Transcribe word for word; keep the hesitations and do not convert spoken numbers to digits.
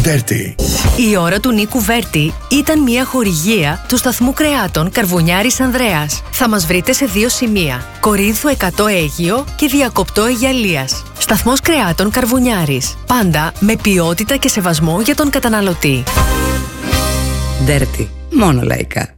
Dirty. Η ώρα του Νίκου Βέρτη ήταν μια χορηγία του σταθμού κρεάτων Καρβουνιάρης Ανδρέας. Θα μας βρείτε σε δύο σημεία: Κορίνθου εκατό Αίγυο και Διακοπτό Αιγιαλίας. Σταθμός κρεάτων Καρβουνιάρης. Πάντα με ποιότητα και σεβασμό για τον καταναλωτή. Dirty. Μόνο λαϊκά.